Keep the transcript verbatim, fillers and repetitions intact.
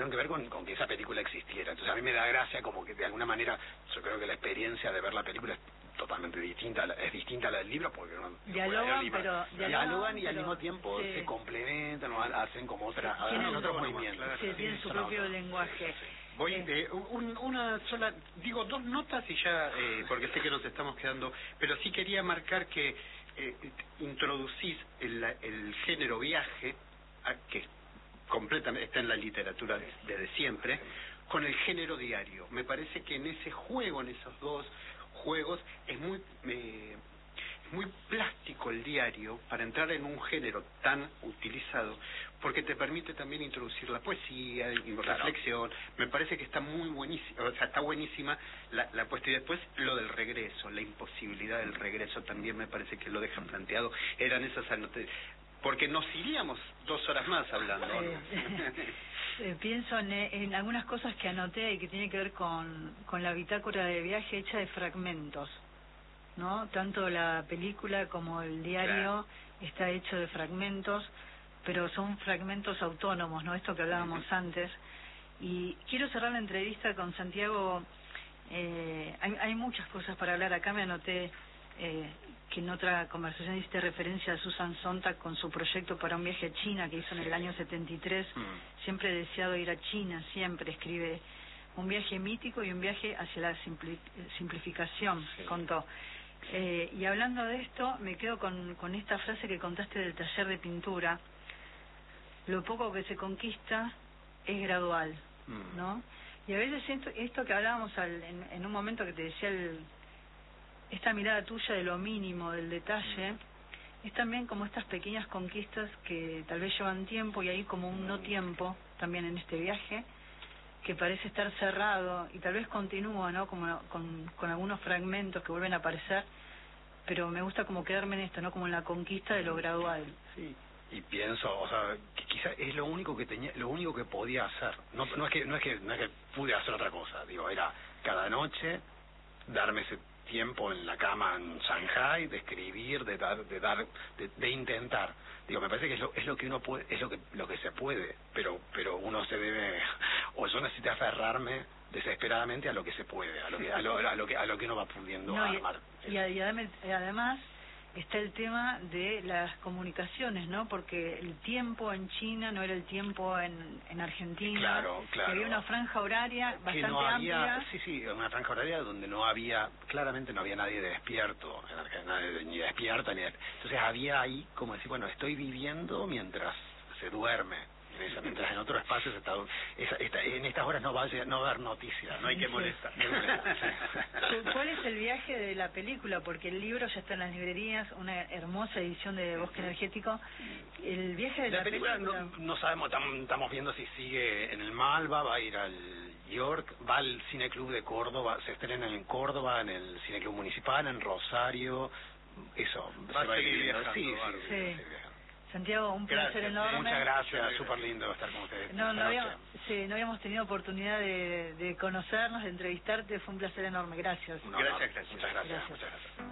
tuvieron que ver con, con que esa película existiera. Entonces a mí me da gracia como que de alguna manera, yo creo que la experiencia de ver la película es totalmente distinta, es distinta a la del libro, porque no, dialogan, pero dialogan y pero, al mismo tiempo sí. se complementan o hacen como otra, tienen hacen otros movimientos. Sí, tienen su propio lenguaje. Voy, eh, un, una sola, digo dos notas y ya, eh, porque sé que nos estamos quedando, pero sí quería marcar que eh, introducís el, el género viaje, a, que completamente está en la literatura desde siempre, con el género diario. Me parece que en ese juego, en esos dos juegos, es muy eh, muy plástico el diario para entrar en un género tan utilizado, porque te permite también introducir la poesía y la claro. reflexión. Me parece que está muy buenísima, o sea, está buenísima la, la puesta. Y después lo del regreso, la imposibilidad del regreso también me parece que lo dejan planteado. Eran esas anotaciones, porque nos iríamos dos horas más hablando, ¿no? Eh, pienso en, en algunas cosas que anoté y que tiene que ver con, con la bitácora de viaje hecha de fragmentos, ¿no? Tanto la película como el diario claro. está hecho de fragmentos, pero son fragmentos autónomos, ¿no? Esto que hablábamos uh-huh. antes. Y quiero cerrar la entrevista con Santiago. Eh, hay, hay muchas cosas para hablar. Acá me anoté eh, que en otra conversación hiciste referencia a Susan Sontag con su proyecto para un viaje a China que hizo en el año setenta y tres. Uh-huh. Siempre he deseado ir a China, siempre escribe. Un viaje mítico y un viaje hacia la simpli- simplificación, sí. contó. Eh, y hablando de esto, me quedo con, con esta frase que contaste del taller de pintura. Lo poco que se conquista es gradual, mm. ¿no? Y a veces siento esto que hablábamos al, en, en un momento que te decía, el, esta mirada tuya de lo mínimo, del detalle, mm. es también como estas pequeñas conquistas que tal vez llevan tiempo y hay como un no tiempo también en este viaje, que parece estar cerrado y tal vez continúa, ¿no? Como con, con algunos fragmentos que vuelven a aparecer, pero me gusta como quedarme en esto, ¿no? Como en la conquista de lo gradual. Sí. Y pienso, o sea, que quizá es lo único que tenía, lo único que podía hacer. No, no es que, no es que, no es que pude hacer otra cosa. Digo, era cada noche darme ese tiempo en la cama en Shanghai, de escribir, de dar, de dar, de, de intentar. Digo, me parece que es lo, es lo que uno puede, es lo que, lo que se puede, pero, pero uno se debe, o yo necesito aferrarme desesperadamente a lo que se puede, a lo que, a lo, a lo que, a lo que uno va pudiendo no, armar. Y, y, además, y además está el tema de las comunicaciones, ¿no? Porque el tiempo en China no era el tiempo en, en Argentina. Claro, claro. Había una franja horaria bastante que no había, amplia. Sí, sí, una franja horaria donde no había, claramente no había nadie despierto, en Argentina, nadie ni despierto, ni de, entonces había ahí como decir, bueno, estoy viviendo mientras se duerme. Mientras en otros espacios está, esa, esta, en estas horas no va a, no va a haber noticias, no hay que molestar. ¿Cuál es el viaje de la película? Porque el libro ya está en las librerías, una hermosa edición de Bosque Energético. El viaje de la, la película, película... No, no sabemos, estamos viendo si sigue en el Malva, va a ir al York, va al Cine Club de Córdoba, se estrena en Córdoba, en el Cine Club Municipal, en Rosario, eso. Va a seguir viajando. Sí, sí, sí, sí. sí, Santiago, un gracias, placer enorme. Muchas gracias, súper lindo estar con ustedes. No, no habíamos, sí, no habíamos tenido oportunidad de, de conocernos, de entrevistarte, fue un placer enorme, gracias. No, gracias, no, gracias, muchas gracias. gracias. Muchas gracias.